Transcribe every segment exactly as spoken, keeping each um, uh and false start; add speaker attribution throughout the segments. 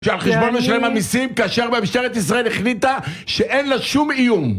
Speaker 1: שעל חשבון משלם המיסים, כאשר במשטרת ישראל החליטה שאין לה שום איום.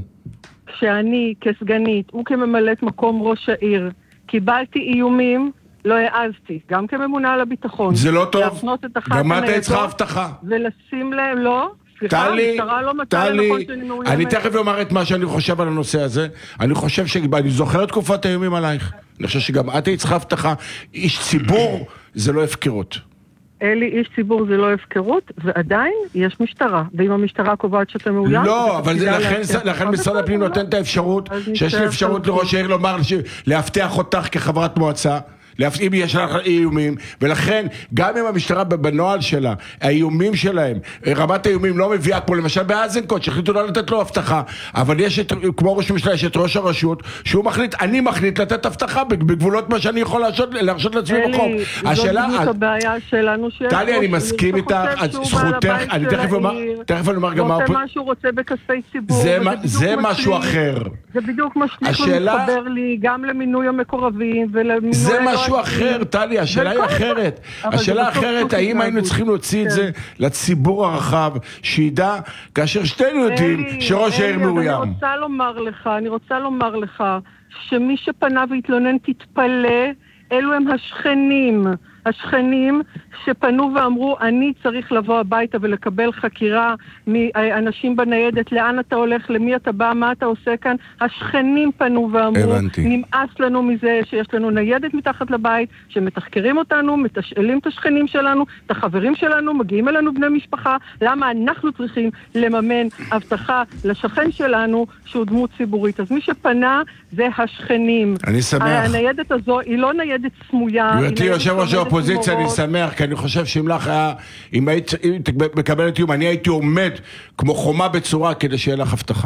Speaker 2: כשאני כסגנית וכממלאת מקום ראש העיר קיבלתי איומים, לא העזתי, גם כממונה על הביטחון.
Speaker 1: זה לא טוב, גם את היית צריכה הבטחה.
Speaker 2: ולשים להם, לא, סליחה, המשטרה לא מצאה לנכון שאני מאוימת.
Speaker 1: אני תכף אומר את מה שאני חושב על הנושא הזה. אני חושב ש... אני זוכר את תקופת האיומים עלייך. אני חושב שגם את היית צריכה הבטחה. איש ציבור זה לא הפקרות.
Speaker 2: אלי, איש ציבור זה לא הפקרות, ועדיין יש משטרה, ואם המשטרה קובעת שאתה מאוים...
Speaker 1: לא, אבל לכן משרד הפנים נותן את האפשרות, שיש לי אפשרות לראש העיר לומר, להבטיח אותך כחברת מועצה, אם יש לך איומים, ולכן גם אם המשטרה בנוהל שלה, האיומים שלהם, רמת האיומים לא מביאה, כמו למשל באזנקוט, שהחליטו לא לתת לו הבטחה, אבל יש את, כמו ראש המשלה, יש את ראש הרשות, שהוא מחליט, אני מחליט לתת הבטחה בגבולות מה שאני יכול להרשות לעצמי בחוק.
Speaker 2: השאלה... זאת הבעיה שלנו ש...
Speaker 1: טלי, אני מסכים איתך, זכותך, אני תכף אומר, תכף אני אומר גם מה...
Speaker 2: ועושה מה שהוא רוצה בכספי ציבור.
Speaker 1: זה משהו אחר.
Speaker 2: זה בדיוק משליך ומתחבר לי גם למינוי המקורבים ולמינוי...
Speaker 1: משהו אחר, טלי, השאלה היא אחרת. השאלה אחרת, האם היינו צריכים להוציא את זה לציבור הרחב, שידע, כאשר שתינו יודעים שראש העיר מאוים.
Speaker 2: אני רוצה לומר לך, אני רוצה לומר לך, שמי שפנה והתלונן תתפלא, אלו הם השכנים, השכנים שפנו ואמרו, אני צריך לבוא הביתה ולקבל חקירה מאנשים בניידת, לאן אתה הולך, למי אתה בא, מה אתה עושה כאן. השכנים פנו ואמרו, הבנתי. נמאס לנו מזה שיש לנו ניידת מתחת לבית, שמתחקרים אותנו, מתשאלים את השכנים שלנו, את החברים שלנו, מגיעים אלינו בני משפחה, למה אנחנו צריכים לממן הבטחה לשכן שלנו שהוא דמות ציבורית. אז מי שפנה זה השכנים.
Speaker 1: אני שמח.
Speaker 2: הניידת הזו היא לא ניידת סמויה.
Speaker 1: גברתי יושב ראש האופוזיציה, אני שמח, כי אני חושב שאם לך היה, אם היית מקבלת איום, אני הייתי עומד כמו חומה בצורה כדי שיהיה לך הבטחה.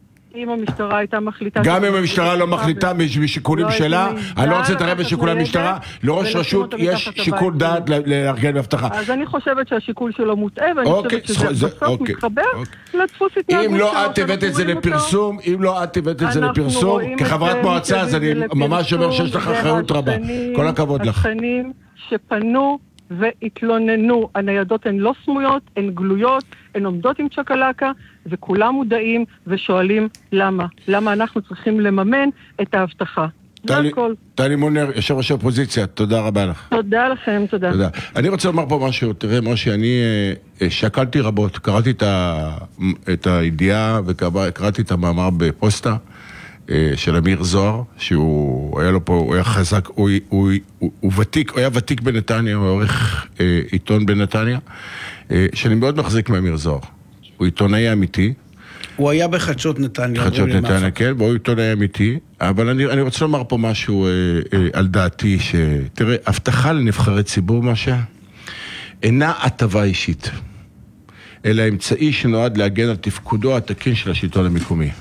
Speaker 2: אם המשטרה הייתה מחליטה...
Speaker 1: גם אם המשטרה לא מחליטה משיקולים שלה, אני לא רוצה להתערב בשיקולי המשטרה, לראש רשות יש שיקול דעת לארגן בהבטחה.
Speaker 2: אז אני חושבת שהשיקול שלו מוטעה, ואני חושבת שזה בסוף מתחבר לדפוס התנהגות שלו.
Speaker 1: אם לא את הבאת את זה לפרסום, אם לא את הבאת את זה לפרסום, כחברת מועצה, אז אני ממש אומר שיש לך אחריות רבה. כל הכבוד לך.
Speaker 2: השכנים שפנו והתלוננו, הניידות הן לא סמויות, הן גלויות, הן עומדות עם צ'קלקה, וכולם מודעים ושואלים למה. למה אנחנו צריכים לממן את ההבטחה.
Speaker 1: טלי מונר, יושב ראש האופוזיציה, תודה רבה לך.
Speaker 2: תודה לכם, תודה.
Speaker 1: תודה. אני רוצה לומר פה משהו, תראה משה, אני שקלתי רבות, קראתי את הידיעה וקראתי את המאמר בפוסטה, של אמיר זוהר, שהוא היה לו פה, הוא היה חזק, הוא, הוא, הוא, הוא ותיק, הוא היה ותיק בנתניה, הוא עורך אה, עיתון בנתניה, אה, שאני מאוד מחזיק מאמיר זוהר. הוא עיתונאי אמיתי.
Speaker 3: הוא היה בחדשות נתניה.
Speaker 1: חדשות נתניה, כן, והוא עיתונאי אמיתי, אבל אני, אני רוצה לומר פה משהו אה, אה, על דעתי, שתראה, הבטחה לנבחרי ציבור, משה, אינה הטבה אישית, אלא אמצעי שנועד להגן על תפקודו התקין של השלטון המקומי.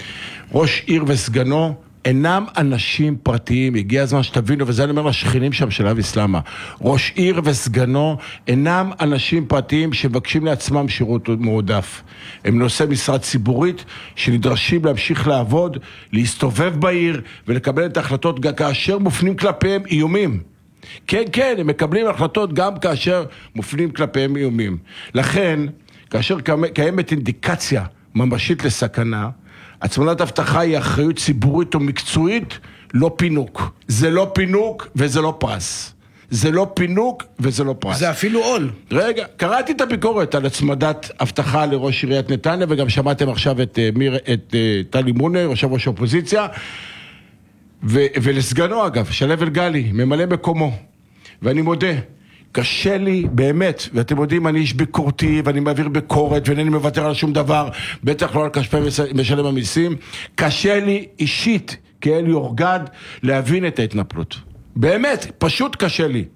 Speaker 1: ראש עיר וסגנו אינם אנשים פרטיים, הגיע הזמן שתבינו, וזה אני אומר לשכנים שם של אבי סלמה, ראש עיר וסגנו אינם אנשים פרטיים שמבקשים לעצמם שירות מועדף, הם נושא משרד ציבורית שנדרשים להמשיך לעבוד, להסתובב בעיר ולקבל את ההחלטות כאשר מופנים כלפיהם איומים. כן, כן, הם מקבלים החלטות גם כאשר מופנים כלפיהם איומים. לכן, כאשר קיימת אינדיקציה ממשית לסכנה, הצמדת הבטחה היא אחריות ציבורית או מקצועית, לא פינוק. זה לא פינוק וזה לא פרס. זה לא פינוק וזה לא פרס.
Speaker 3: זה אפילו עול.
Speaker 1: רגע, קראתי את הביקורת על הצמדת הבטחה לראש עיריית נתניה, וגם שמעתם עכשיו את, מיר, את טלי מונר, יושב ראש האופוזיציה, ו, ולסגנו אגב, שלו אלגלי, ממלא מקומו. ואני מודה, קשה לי באמת, ואתם יודעים, אני איש ביקורתי, ואני מעביר ביקורת, ואינני מוותר על שום דבר, בטח לא על כספי משלם המיסים. קשה לי אישית, כאלי אורגד, להבין את ההתנפלות. באמת, פשוט קשה לי.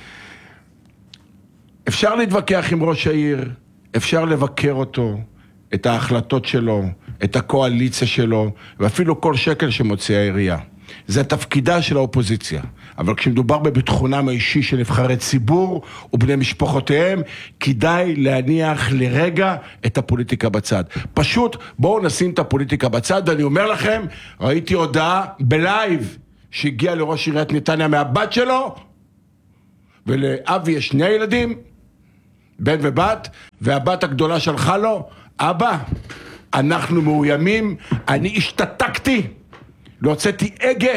Speaker 1: אפשר להתווכח עם ראש העיר, אפשר לבקר אותו, את ההחלטות שלו, את הקואליציה שלו, ואפילו כל שקל שמוציא העירייה. זה תפקידה של האופוזיציה. אבל כשמדובר בביטחונם האישי של נבחרי ציבור ובני משפחותיהם, כדאי להניח לרגע את הפוליטיקה בצד. פשוט בואו נשים את הפוליטיקה בצד, ואני אומר לכם, ראיתי הודעה בלייב שהגיעה לראש עיריית נתניה מהבת שלו, ולאבי יש שני ילדים, בן ובת, והבת הגדולה שלחה לו, אבא, אנחנו מאוימים, אני השתתקתי, לא הוצאתי אגה,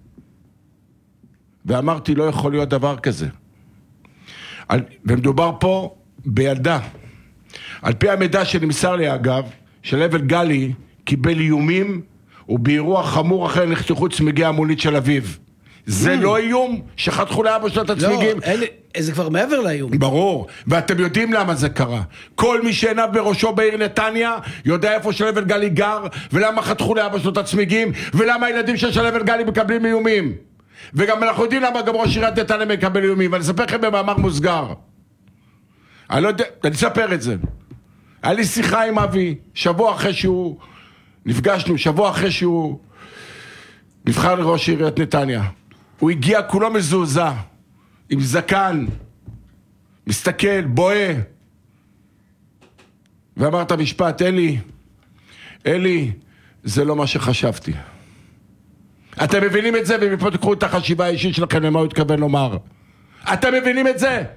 Speaker 1: ואמרתי, לא יכול להיות דבר כזה. ומדובר פה בילדה. על פי המידע שנמסר לי אגב, שלבל גלי קיבל איומים, ובאירוע חמור אחר נחתכו צמיגי המונית של אביו. זה לא איום שחתכו לאבא שלו את הצמיגים?
Speaker 3: לא, זה כבר מעבר לאיום.
Speaker 1: ברור, ואתם יודעים למה זה קרה. כל מי שעיניו בראשו בעיר נתניה, יודע איפה שלבל גלי גר, ולמה חתכו לאבא שלו את הצמיגים, ולמה הילדים של שלבל גלי מקבלים איומים. וגם אנחנו יודעים למה גם ראש עיריית נתניה מקבל איומים, ואני אספר לכם במאמר מוסגר. אני לא יודע, אני אספר את זה. היה לי שיחה עם אבי, שבוע אחרי שהוא, נפגשנו, שבוע אחרי שהוא נבחר לראש עיריית נתניה. הוא הגיע כולו מזועזע, עם זקן, מסתכל, בואה, ואמר את המשפט, אלי, אלי, זה לא מה שחשבתי. אתם מבינים את זה, ומפה תקחו את החשיבה האישית שלכם למה הוא התכוון לומר. אתם מבינים את זה?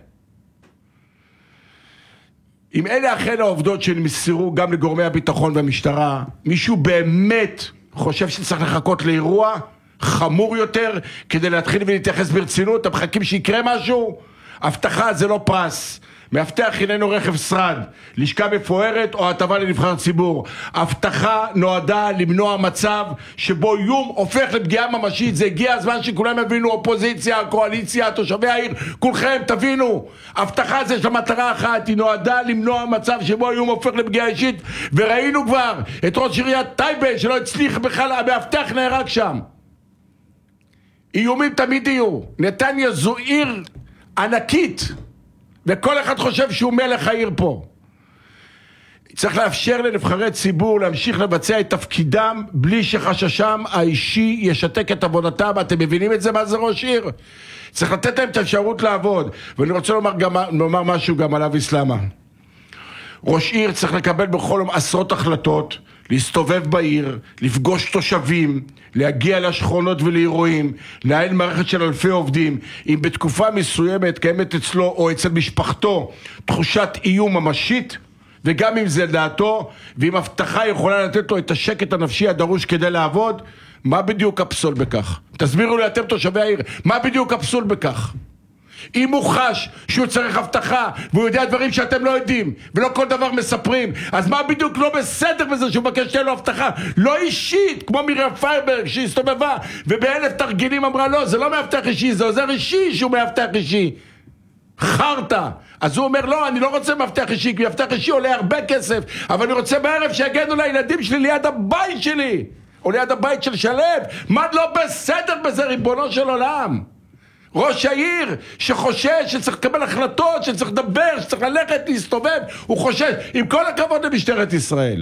Speaker 1: אם אלה אכן העובדות שנמסרו גם לגורמי הביטחון והמשטרה, מישהו באמת חושב שצריך לחכות לאירוע חמור יותר כדי להתחיל ולהתייחס ברצינות? אתם מחכים שיקרה משהו? הבטחה זה לא פרס. מאבטח איננו רכב שרד, לשכה מפוארת או הטבה לנבחר ציבור. הבטחה נועדה למנוע מצב שבו איום הופך לפגיעה ממשית. זה הגיע הזמן שכולם יבינו, אופוזיציה, קואליציה, תושבי העיר, כולכם תבינו. הבטחה זה של מטרה אחת, היא נועדה למנוע מצב שבו איום הופך לפגיעה אישית, וראינו כבר את ראש עיריית טייבה שלא הצליח בכלל, המאבטח נהרג שם. איומים תמיד יהיו. נתניה זו עיר ענקית, וכל אחד חושב שהוא מלך העיר פה. צריך לאפשר לנבחרי ציבור להמשיך לבצע את תפקידם בלי שחששם האישי ישתק את עבודתם. אתם מבינים את זה? מה זה ראש עיר? צריך לתת להם את האפשרות לעבוד. ואני רוצה לומר, גם, לומר משהו גם על אבי סלמה. ראש עיר צריך לקבל בכל יום עשרות החלטות, להסתובב בעיר, לפגוש תושבים, להגיע לשכונות ולאירועים, להעל מערכת של אלפי עובדים. אם בתקופה מסוימת קיימת אצלו או אצל משפחתו תחושת איום ממשית, וגם אם זה דעתו, ואם הבטחה יכולה לתת לו את השקט הנפשי הדרוש כדי לעבוד, מה בדיוק הפסול בכך? תסבירו לי אתם תושבי העיר, מה בדיוק הפסול בכך? אם הוא חש שהוא צריך הבטחה והוא יודע דברים שאתם לא יודעים ולא כל דבר מספרים, אז מה בדיוק לא בסדר בזה שהוא מבקש שתהיה לו הבטחה? לא אישית, כמו מרים פיירברג שהסתובבה ובאלף תרגילים אמרה לא, זה לא מאבטח אישי, זה עוזר אישי שהוא מאבטח אישי. חרטה. אז הוא אומר לא, אני לא רוצה מאבטח אישי, כי מאבטח אישי עולה הרבה כסף, אבל אני רוצה בערב שיגנו לילדים שלי ליד הבית שלי או ליד הבית של שלב. מה לא בסדר בזה, ריבונו של עולם? ראש העיר שחושש שצריך לקבל החלטות, שצריך לדבר, שצריך ללכת, להסתובב, הוא חושש, עם כל הכבוד למשטרת ישראל.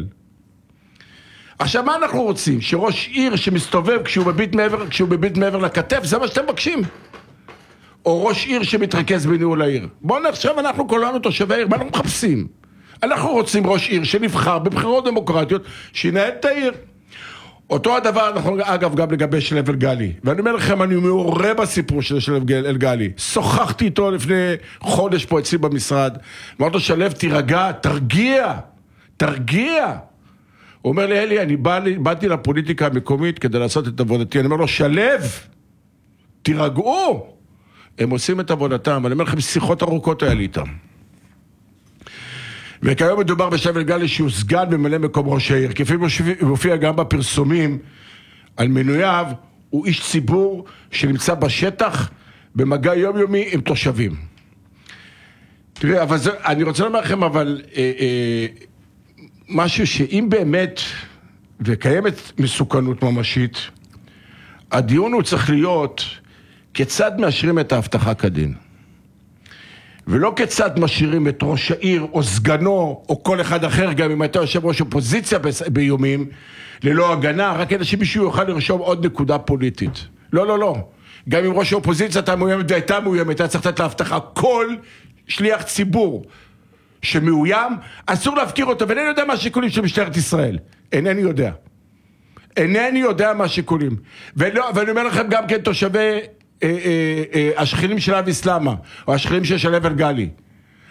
Speaker 1: עכשיו מה אנחנו רוצים? שראש עיר שמסתובב כשהוא מביט מעבר, כשהוא מביט מעבר לכתף, זה מה שאתם מבקשים? או ראש עיר שמתרכז בניהול העיר? בואו נחשב, אנחנו כולנו תושבי העיר, מה אנחנו מחפשים? אנחנו רוצים ראש עיר שנבחר בבחירות דמוקרטיות, שינהל את העיר. אותו הדבר אנחנו אגב גם לגבי שלבל גלי, ואני אומר לכם, אני מעורה בסיפור של שלבל גלי. שוחחתי איתו לפני חודש פה אצלי במשרד, אמרתי לו, שלב תירגע, תרגיע, תרגיע. הוא אומר לי, אלי, אני בא, באתי לפוליטיקה המקומית כדי לעשות את עבודתי. אני אומר לו, שלב, תירגעו. הם עושים את עבודתם, ואני אומר לכם, שיחות ארוכות היה לי איתם. וכיום מדובר בשלבל גלי שהוא סגן ממלא מקום ראש העיר, כפי מופיע גם בפרסומים על מנוייו, הוא איש ציבור שנמצא בשטח במגע יומיומי עם תושבים. תראה, אבל זה, אני רוצה לומר לכם, אבל אה, אה, משהו שאם באמת וקיימת מסוכנות ממשית, הדיון הוא צריך להיות כיצד מאשרים את ההבטחה כדין. ולא כיצד משאירים את ראש העיר או סגנו או כל אחד אחר, גם אם הייתה יושב ראש אופוזיציה באיומים, ללא הגנה, רק כדי שמישהו יוכל לרשום עוד נקודה פוליטית. לא, לא, לא. גם אם ראש האופוזיציה הייתה מאוימת והייתה מאוימת, היה צריך לתת להבטחה. כל שליח ציבור שמאוים, אסור להפקיר אותו, ואינני יודע מה השיקולים של משטרת ישראל. אינני יודע. אינני יודע מה השיקולים. ולא, ואני אומר לכם גם כן תושבי... השכנים של אבי סלמה, או השכנים של שלבל גלי.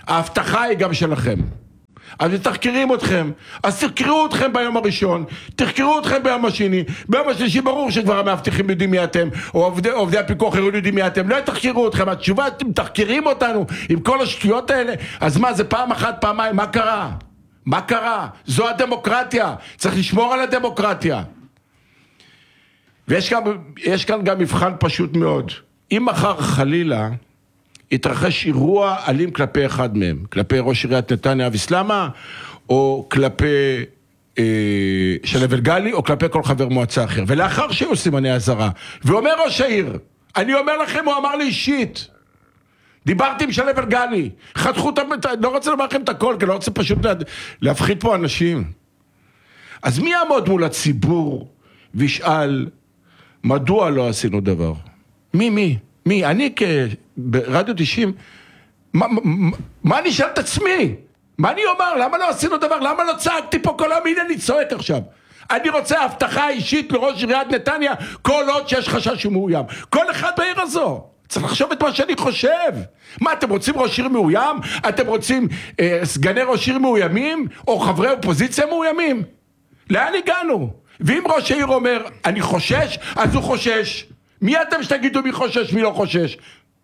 Speaker 1: ההבטחה היא גם שלכם. אז תחקרים אתכם, אז תחקרו אתכם ביום הראשון, תחקרו אתכם ביום השני, ביום השלישי ברור שכבר המאבטחים יודעים מי אתם, או עובדי, עובדי הפיקוח העירוני יודעים מי אתם, לא תחקרו אתכם, התשובה, אתם תחקרים אותנו עם כל השטויות האלה, אז מה, זה פעם אחת, פעמיים, מה קרה? מה קרה? זו הדמוקרטיה, צריך לשמור על הדמוקרטיה. ויש כאן, יש כאן גם מבחן פשוט מאוד, אם מחר חלילה, התרחש אירוע אלים כלפי אחד מהם, כלפי ראש עיריית נתניה אבי סלמה, או כלפי אה, שלו אלגלי, או כלפי כל חבר מועצה אחר. ולאחר שהיו סימני אזהרה, ואומר ראש העיר, אני אומר לכם, הוא אמר לי אישית, דיברתי עם שלו אלגלי, חתכו את, לא רוצה לומר לכם את הכל, כי לא רוצה פשוט לה, להפחיד פה אנשים. אז מי יעמוד מול הציבור וישאל, מדוע לא עשינו דבר? מי, מי? מי? אני ברדיו תשעים, מה, מה, מה אני אשאל את עצמי? מה אני אומר? למה לא עשינו דבר? למה לא צעקתי פה כל המילה? אני צועק עכשיו. אני רוצה הבטחה אישית לראש עיריית נתניה, כל עוד שיש חשש שהוא מאוים. כל אחד בעיר הזו. צריך לחשוב את מה שאני חושב. מה, אתם רוצים ראש עיר מאוים? אתם רוצים אה, סגני ראש עיר מאוימים? או חברי אופוזיציה מאוימים? לאן הגענו? ואם ראש העיר אומר, אני חושש, אז הוא חושש. מי אתם שתגידו מי חושש, מי לא חושש?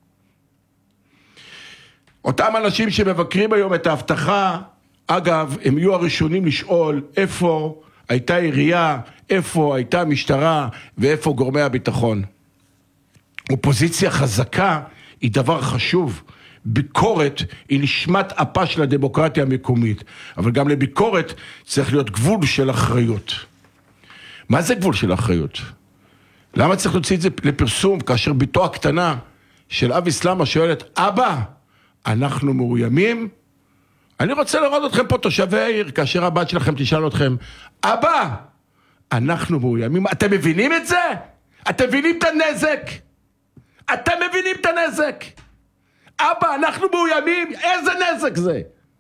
Speaker 1: אותם אנשים שמבקרים היום את ההבטחה, אגב, הם יהיו הראשונים לשאול איפה הייתה עירייה, איפה הייתה משטרה, ואיפה גורמי הביטחון. אופוזיציה חזקה היא דבר חשוב. ביקורת היא נשמת אפה של הדמוקרטיה המקומית. אבל גם לביקורת צריך להיות גבול של אחריות. מה זה גבול של אחריות? למה צריך להוציא את זה לפרסום, כאשר ביתו הקטנה של אבי סלמה שואלת, אבא, אנחנו מאוימים? אני רוצה לראות אתכם פה תושבי העיר, כאשר הבת שלכם תשאל אתכם, אבא, אנחנו מאוימים? אתם מבינים את זה? אתם מבינים את הנזק? אתם מבינים את הנזק? אבא, אנחנו מאוימים? איזה נזק זה?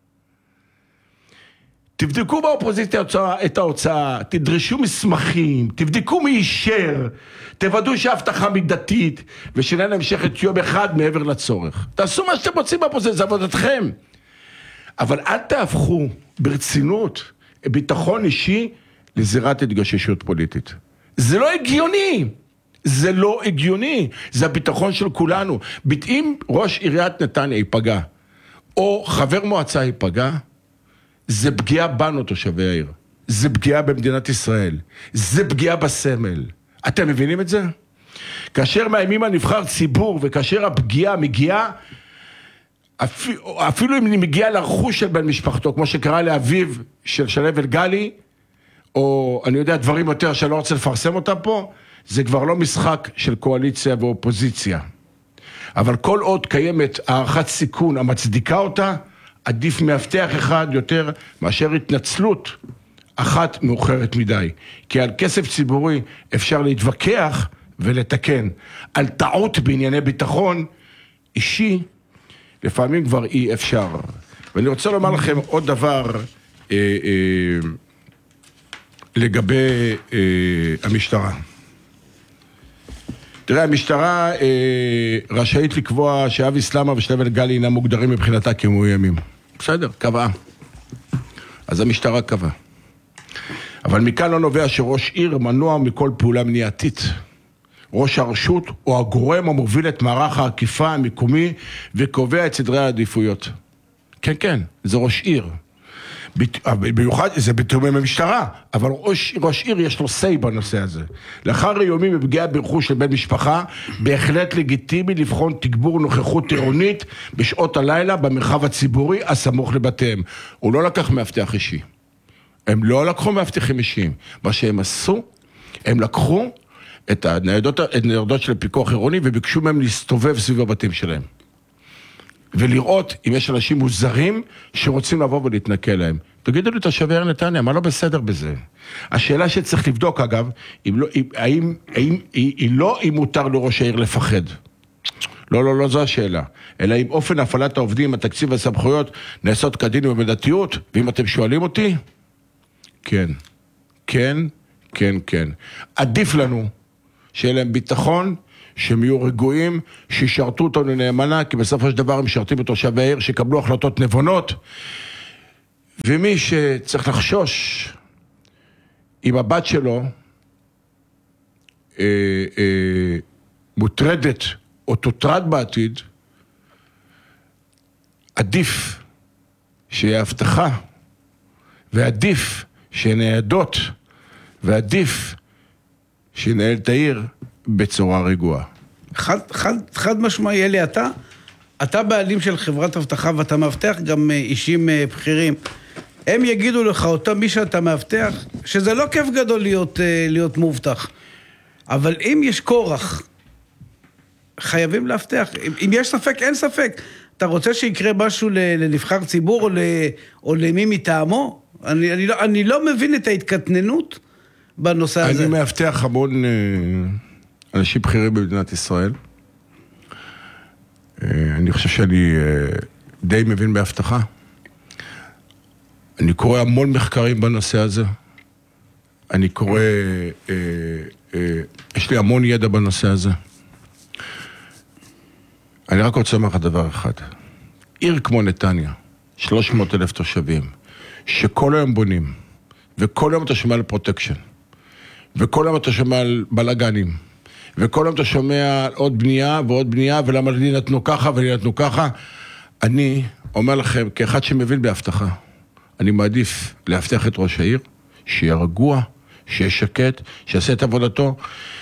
Speaker 1: תבדקו באופוזיציה את ההוצאה, תדרשו מסמכים, תבדקו מי אישר, תוודאו שההבטחה מידתית, ושאיננה נמשכת יום אחד מעבר לצורך. תעשו מה שאתם רוצים באופוזיציה, זה עבודתכם. אבל אל תהפכו ברצינות ביטחון אישי לזירת התגוששות פוליטית. זה לא הגיוני. זה לא הגיוני. זה הביטחון של כולנו. אם ראש עיריית נתניה ייפגע, או חבר מועצה ייפגע, זה פגיעה בנו תושבי העיר. זה פגיעה במדינת ישראל. זה פגיעה בסמל. אתם מבינים את זה? כאשר מאיימים על נבחר ציבור, וכאשר הפגיעה מגיעה, אפילו, אפילו אם היא מגיעה לרכוש של בן משפחתו, כמו שקרה לאביו של שלו אלגלי, או אני יודע דברים יותר שאני לא רוצה לפרסם אותם פה, זה כבר לא משחק של קואליציה ואופוזיציה. אבל כל עוד קיימת הערכת סיכון המצדיקה אותה, עדיף מאבטח אחד יותר מאשר התנצלות אחת מאוחרת מדי. כי על כסף ציבורי אפשר להתווכח ולתקן. על טעות בענייני ביטחון אישי, לפעמים כבר אי אפשר. ואני רוצה לומר לכם עוד דבר אה, אה, לגבי אה, המשטרה. תראה, המשטרה אה, רשאית לקבוע שאבי סלמה ושלו אלגלי אינם מוגדרים מבחינתה כמאוימים. בסדר, קבעה. אז המשטרה קבעה. אבל מכאן לא נובע שראש עיר מנוע מכל פעולה מניעתית. ראש הרשות הוא הגורם המוביל את מערך העקיפה המקומי וקובע את סדרי העדיפויות. כן, כן, זה ראש עיר. במיוחד זה בתיאום עם המשטרה, אבל ראש, ראש עיר יש לו סי בנושא הזה. לאחר איומים בפגיעה ברכוש של בן משפחה, בהחלט לגיטימי לבחון תגבור נוכחות עירונית בשעות הלילה במרחב הציבורי הסמוך לבתיהם. הוא לא לקח מאבטח אישי. הם לא לקחו מאבטחים אישיים. מה שהם עשו, הם לקחו את הניידות, את הניידות של פיקוח עירוני וביקשו מהם להסתובב סביב הבתים שלהם. ולראות אם יש אנשים מוזרים שרוצים לבוא ולהתנקה להם. תגידו לי, תושבי העיר נתניה, מה לא בסדר בזה? השאלה שצריך לבדוק, אגב, אם לא, אם, האם, האם, היא, היא לא אם מותר לראש העיר לפחד. לא, לא, לא, זו השאלה. אלא אם אופן הפעלת העובדים, התקציב והסמכויות נעשות כדין ובמידתיות, ואם אתם שואלים אותי, כן, כן, כן, כן. עדיף לנו שיהיה להם ביטחון, שהם יהיו רגועים, שישרתו אותו נאמנה, כי בסופו של דבר הם משרתים את תושבי העיר, שיקבלו החלטות נבונות, ומי שצריך לחשוש עם הבת שלו, אה, אה, מוטרדת או תוטרד בעתיד, עדיף שיהיה הבטחה, ועדיף שיהיה ניידות, ועדיף שינהל את העיר בצורה רגועה.
Speaker 3: חד, חד, חד משמעי, אלי, אתה, אתה בעלים של חברת הבטחה, ואתה מאבטח גם אישים בכירים. הם יגידו לך, אותם מי שאתה מאבטח, שזה לא כיף גדול להיות, להיות מובטח. אבל אם יש כורח, חייבים להבטח. אם, אם יש ספק, אין ספק. אתה רוצה שיקרה משהו לנבחר ציבור או, ל, או למי מטעמו? אני, אני, לא, אני לא מבין את ההתקטננות בנושא הזה.
Speaker 1: אני מאבטח המון אנשים בכירים במדינת ישראל. אני חושב שאני די מבין בהבטחה. אני קורא המון מחקרים בנושא הזה. אני קורא, יש לי המון ידע בנושא הזה. אני רק רוצה לומר לך דבר אחד. עיר כמו נתניה, שלוש מאות אלף תושבים, שכל היום בונים, וכל היום אתה שומע על פרוטקשן, וכל היום אתה שומע על בלגנים, וכל היום אתה שומע על עוד בנייה ועוד בנייה, ולמה לי נתנו ככה ולי נתנו ככה. אני אומר לכם, כאחד שמבין בהבטחה, אני מעדיף להבטח את ראש העיר, שיהיה רגוע, שיהיה שקט, שיעשה את עבודתו,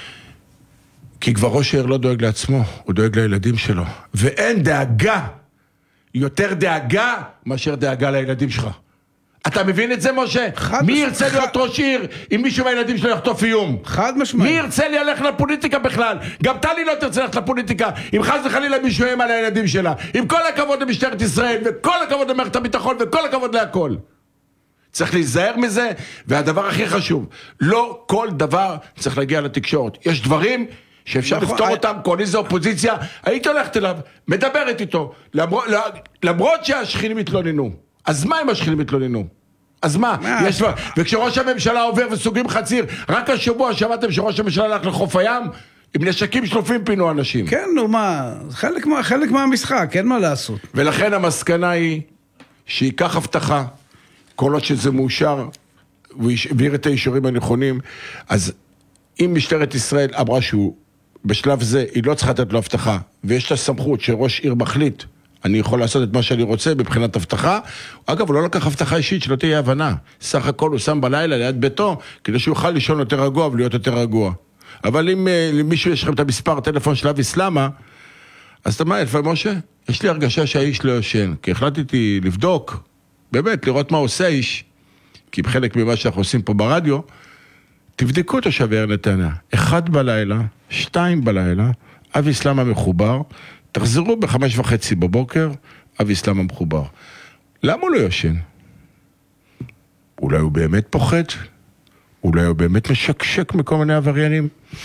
Speaker 1: כי כבר ראש העיר לא דואג לעצמו, הוא דואג לילדים שלו. ואין דאגה, יותר דאגה, מאשר דאגה לילדים שלך. אתה מבין את זה, משה? מי ירצה להיות ראש עיר אם מישהו מהילדים שלו יחטוף איום?
Speaker 3: חד משמעית.
Speaker 1: מי ירצה ללכת לפוליטיקה בכלל? גם טלי לא תרצה ללכת לפוליטיקה, אם חס וחלילה מישהו יהיה על הילדים שלה. עם כל הכבוד למשטרת ישראל, וכל הכבוד למערכת הביטחון, וכל הכבוד להכל. צריך להיזהר מזה, והדבר הכי חשוב, לא כל דבר צריך להגיע לתקשורת. יש דברים שאפשר לפתור אותם, קואליציה, אופוזיציה, היית הולכת אליו, מדברת איתו, למרות שהשכנים התלוננו. אז מה אם השכנים התלוננו? אז מה? יש... וכשראש הממשלה עובר וסוגרים חציר, רק השבוע שמעתם שראש הממשלה הלך לחוף הים, עם נשקים שלופים פינו אנשים.
Speaker 3: כן, נו מה, חלק, מה, חלק מהמשחק, אין מה לעשות.
Speaker 1: ולכן המסקנה היא, שיקח הבטחה, כל עוד שזה מאושר, והעביר את האישורים הנכונים, אז אם משטרת ישראל אמרה שהוא, בשלב זה, היא לא צריכה לתת לו הבטחה, ויש את הסמכות שראש עיר מחליט, אני יכול לעשות את מה שאני רוצה מבחינת הבטחה. אגב, הוא לא לקח הבטחה אישית שלא תהיה הבנה. סך הכל הוא שם בלילה ליד ביתו, כדי שהוא יוכל לישון יותר רגוע ולהיות יותר רגוע. אבל אם למישהו יש לכם את המספר הטלפון של אבי סלמה, אז אתה מה, אלפי משה? יש לי הרגשה שהאיש לא יושן, כי החלטתי לבדוק, באמת, לראות מה עושה האיש, כי בחלק ממה שאנחנו עושים פה ברדיו, תבדקו תושבי העיר נתניה. אחד בלילה, שתיים בלילה, אבי סלמה מחובר, תחזרו בחמש וחצי בבוקר, אבי סלמה מחובר. למה הוא לא יושן? אולי הוא באמת פוחד? אולי הוא באמת משקשק מכל מיני עבריינים?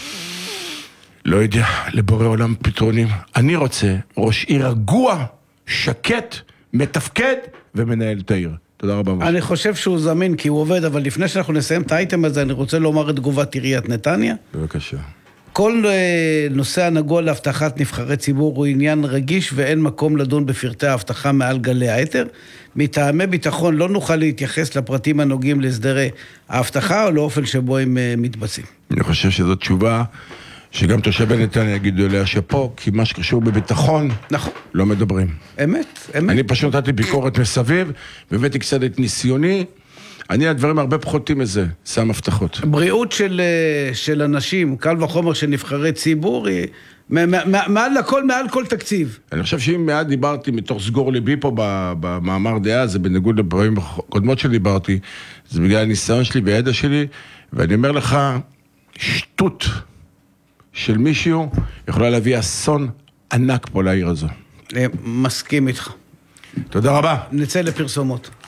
Speaker 1: לא יודע, לבורא עולם פתרונים. אני רוצה ראש עיר רגוע, שקט, מתפקד ומנהל את העיר. תודה רבה.
Speaker 3: אני חושב שהוא זמין כי הוא עובד, אבל לפני שאנחנו נסיים את האייטם הזה, אני רוצה לומר את תגובת עיריית נתניה.
Speaker 1: בבקשה.
Speaker 3: כל נושא הנגוע להבטחת נבחרי ציבור הוא עניין רגיש ואין מקום לדון בפרטי ההבטחה מעל גלי היתר. מטעמי ביטחון לא נוכל להתייחס לפרטים הנוגעים להסדרי ההבטחה או לאופן שבו הם מתבצעים.
Speaker 1: אני חושב שזו תשובה שגם תושבי נתניה יגידו אליה שפה, כי מה שקשור בביטחון,
Speaker 3: נכון.
Speaker 1: לא מדברים.
Speaker 3: אמת, אמת.
Speaker 1: אני פשוט נתתי ביקורת מסביב, והבאתי קצת את ניסיוני, אני הדברים הרבה פחותים מזה, שם הבטחות.
Speaker 3: בריאות של, של אנשים, קל וחומר של נבחרי ציבור, היא מעל לכל, מעל כל תקציב.
Speaker 1: אני חושב שאם מעט דיברתי מתוך סגור ליבי פה במאמר דעה, זה בניגוד לפעמים קודמות שדיברתי, זה בגלל הניסיון שלי והידע שלי, ואני אומר לך, שטות של מישהו יכולה להביא אסון ענק פה לעיר הזו.
Speaker 3: מסכים איתך.
Speaker 1: תודה רבה.
Speaker 3: נצא לפרסומות.